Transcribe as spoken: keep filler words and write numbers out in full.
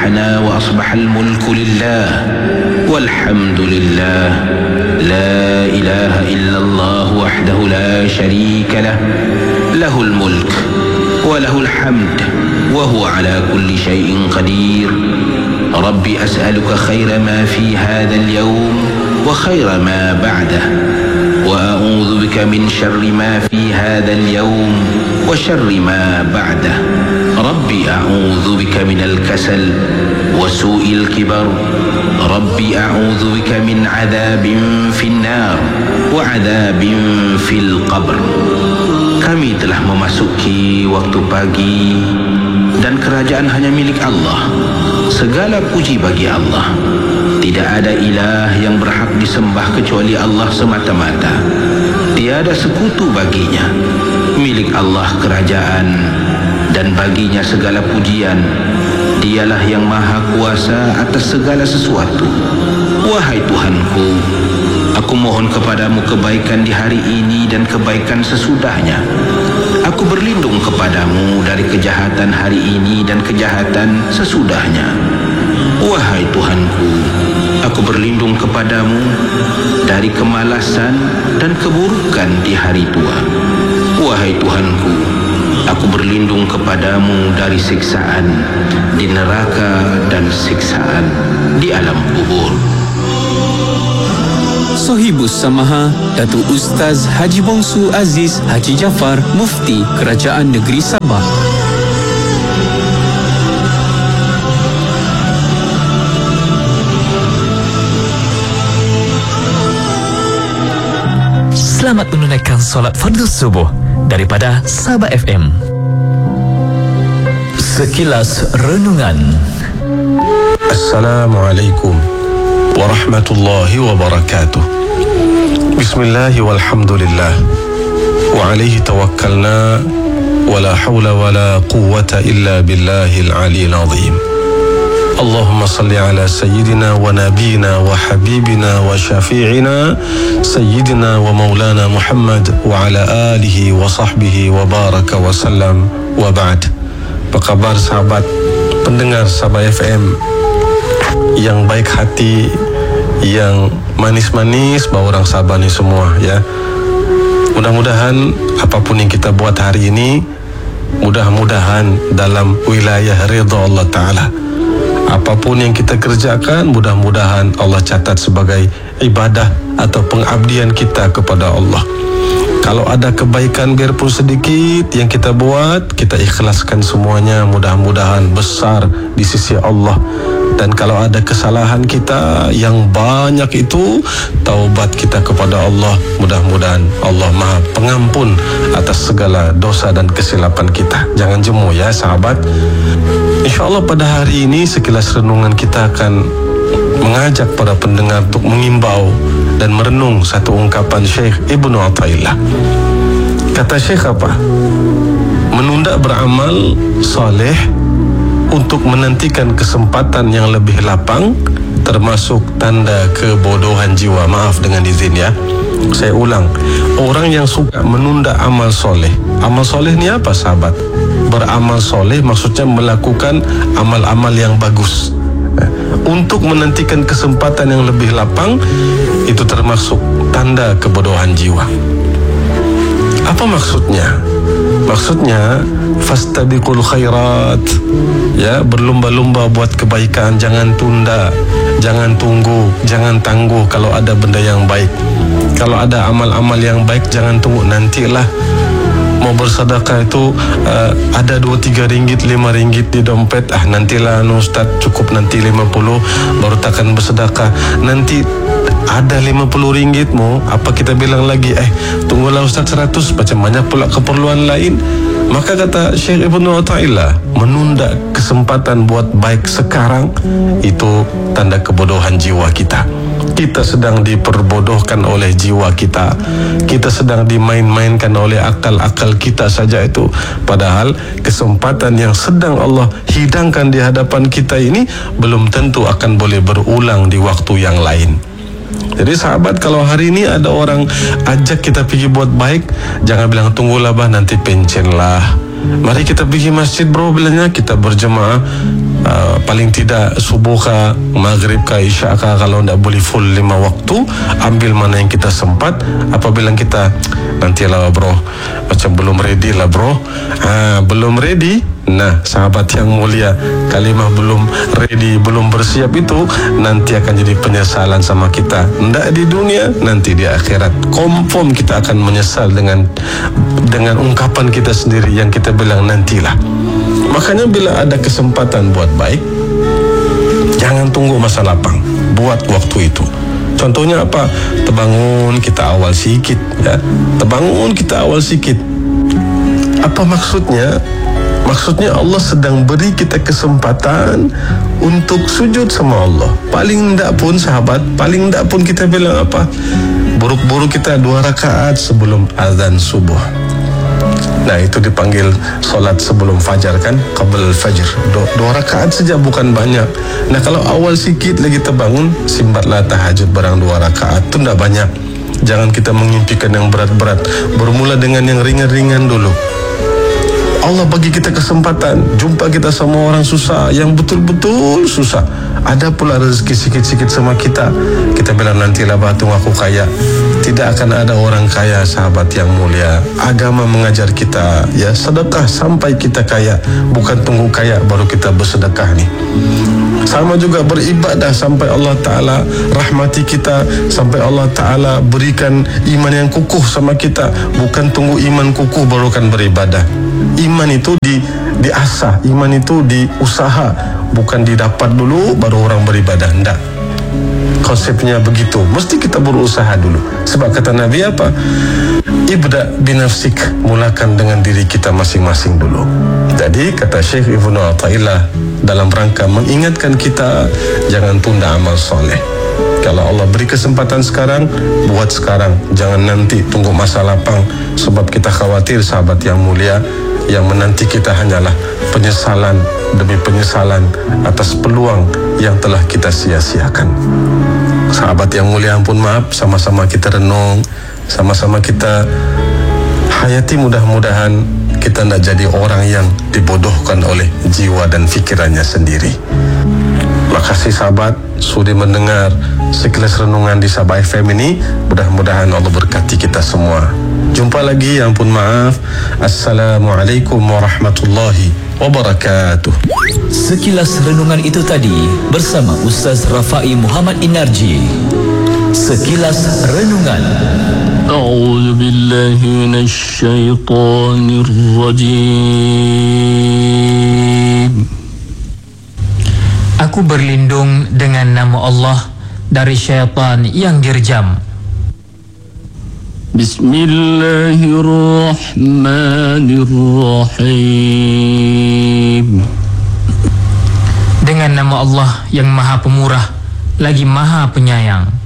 أصبحنا وأصبح الملك لله والحمد لله لا إله إلا الله وحده لا شريك له له الملك وله الحمد وهو على كل شيء قدير ربي أسألك خير ما في هذا اليوم وخير ما بعده وأعوذ بك من شر ما في هذا اليوم وشر ما بعده ربي أعوذ بك من الكسل وسوء الكبر ربي أعوذ بك من عذاب في النار وعذاب في القبر. Kami telah memasuki waktu pagi dan kerajaan hanya milik Allah. Segala puji bagi Allah. Tidak ada ilah yang berhak disembah kecuali Allah semata-mata. Tiada sekutu baginya. Milik Allah kerajaan dan baginya segala pujian. Dialah yang maha kuasa atas segala sesuatu. Wahai Tuhanku, aku mohon kepadamu kebaikan di hari ini dan kebaikan sesudahnya. Aku berlindung kepadamu dari kejahatan hari ini dan kejahatan sesudahnya. Wahai Tuhanku, aku berlindung kepadamu dari kemalasan dan keburukan di hari tua. Wahai Tuhanku, aku berlindung kepadamu dari siksaan di neraka dan siksaan di alam kubur. Sohibus Samaha Datuk Ustaz Haji Bongsu Aziz Haji Jafar Mufti Kerajaan Negeri Sabah. Selamat menunaikan solat fardu subuh daripada Sabah F M. Sekilas renungan. Assalamualaikum warahmatullahi wabarakatuh. Bismillahi walhamdulillah wa alaihi tawakkalna wa la hawla wa la quwwata illa billahil aliyil azim. Allahumma salli ala sayyidina wa nabiyina wa habibina wa syafi'ina sayyidina wa maulana Muhammad wa ala alihi wa sahbihi wa baraka wa sallam wa ba'd. Apa khabar sahabat pendengar Sabah F M yang baik hati, yang manis-manis bawa orang Sabah ni semua ya. Mudah-mudahan apapun yang kita buat hari ini, mudah-mudahan dalam wilayah ridha Allah Ta'ala. Apapun yang kita kerjakan, mudah-mudahan Allah catat sebagai ibadah atau pengabdian kita kepada Allah. Kalau ada kebaikan biarpun sedikit yang kita buat, kita ikhlaskan semuanya, mudah-mudahan besar di sisi Allah. Dan kalau ada kesalahan kita yang banyak itu, taubat kita kepada Allah, mudah-mudahan Allah Maha Pengampun atas segala dosa dan kesilapan kita. Jangan jemu ya sahabat. InsyaAllah pada hari ini sekilas renungan kita akan mengajak para pendengar untuk mengimbau dan merenung satu ungkapan Syekh Ibnu Athaillah. Kata Syekh apa? Menunda beramal saleh untuk menantikan kesempatan yang lebih lapang termasuk tanda kebodohan jiwa. Maaf dengan izin ya, saya ulang. Orang yang suka menunda amal soleh. Amal soleh ni apa sahabat? Beramal soleh maksudnya melakukan amal-amal yang bagus untuk menantikan kesempatan yang lebih lapang. Itu termasuk tanda kebodohan jiwa. Apa maksudnya? Maksudnya fastabiqul khairat, ya, berlumba-lumba buat kebaikan, jangan tunda, jangan tunggu, jangan tangguh. Kalau ada benda yang baik, kalau ada amal-amal yang baik, jangan tunggu nantilah. Mau bersedekah itu uh, ada dua tiga ringgit, lima ringgit di dompet, ah nantilah anu Ustaz, cukup nanti lima puluh baru takkan bersedekah. Nanti ada lima puluh ringgitmu, apa kita bilang lagi, eh tunggulah Ustaz seratus, macam banyak pula keperluan lain. Maka kata Syekh Ibnu Athaillah, menunda kesempatan buat baik sekarang itu tanda kebodohan jiwa kita. Kita sedang diperbodohkan oleh jiwa kita. Kita sedang dimain-mainkan oleh akal-akal kita saja itu. Padahal kesempatan yang sedang Allah hidangkan di hadapan kita ini belum tentu akan boleh berulang di waktu yang lain. Jadi sahabat, kalau hari ini ada orang ajak kita pergi buat baik, jangan bilang tunggulah bah nanti pencen lah. Mari kita pergi masjid bro, bilangnya kita berjemaah. uh, paling tidak subuh kah, maghrib kah, isya kah, kalau tidak boleh full lima waktu, ambil mana yang kita sempat. Apabila kita nantilah bro, macam belum ready lah bro, ha, belum ready. Nah, sahabat yang mulia, kalimah belum ready, belum bersiap itu nanti akan jadi penyesalan sama kita. Tidak di dunia, nanti di akhirat. Confirm kita akan menyesal dengan dengan ungkapan kita sendiri yang kita bilang nantilah. Makanya bila ada kesempatan buat baik, jangan tunggu masa lapang, buat waktu itu. Contohnya apa? Terbangun kita awal sikit, ya. Terbangun kita awal sikit. Apa maksudnya? Maksudnya Allah sedang beri kita kesempatan untuk sujud sama Allah. Paling tidak pun sahabat, paling tidak pun kita bilang apa? Buruk-buruk kita dua rakaat sebelum azan subuh. Nah, itu dipanggil solat sebelum fajar kan? Qabl fajr. Dua, dua rakaat saja, bukan banyak. Nah, kalau awal sikit lagi terbangun, simbatlah tahajud barang dua rakaat. Itu tidak banyak. Jangan kita mengimpikan yang berat-berat. Bermula dengan yang ringan-ringan dulu. Allah bagi kita kesempatan. Jumpa kita sama orang susah, yang betul-betul susah. Ada pula rezeki sikit-sikit sama kita. Kita bilang nantilah batung aku kaya. Tidak akan ada orang kaya, sahabat yang mulia. Agama mengajar kita, ya, sedekah sampai kita kaya. Bukan tunggu kaya baru kita bersedekah nih. Sama juga beribadah sampai Allah Ta'ala rahmati kita, sampai Allah Ta'ala berikan iman yang kukuh sama kita. Bukan tunggu iman kukuh baru kan beribadah. Iman itu di diasah, iman itu diusaha, bukan didapat dulu baru orang beribadah. Tidak. Konsepnya begitu. Mesti kita berusaha dulu. Sebab kata Nabi apa? Ibda binafsik, mulakan dengan diri kita masing-masing dulu. Jadi kata Syekh Ibnu Athaillah dalam rangka mengingatkan kita, jangan tunda amal soleh. Kalau Allah beri kesempatan sekarang, buat sekarang. Jangan nanti tunggu masa lapang. Sebab kita khawatir, sahabat yang mulia, yang menanti kita hanyalah penyesalan demi penyesalan atas peluang yang telah kita sia-siakan. Sahabat yang mulia, ampun maaf, sama-sama kita renung, sama-sama kita hayati, mudah-mudahan kita tidak jadi orang yang dibodohkan oleh jiwa dan fikirannya sendiri. Terima kasih sahabat sudi mendengar sekilas renungan di Sabah F M ini. Mudah-mudahan Allah berkati kita semua. Jumpa lagi, ampun maaf. Assalamualaikum warahmatullahi wabarakatuh. Sekilas renungan itu tadi bersama Ustaz Rafai Muhammad Inarji. Sekilas renungan. A'udzu billahi minasy syaithanir rajim. Aku berlindung dengan nama Allah dari syaitan yang dirjam. Bismillahirrahmanirrahim. Dengan nama Allah yang Maha Pemurah lagi Maha Penyayang.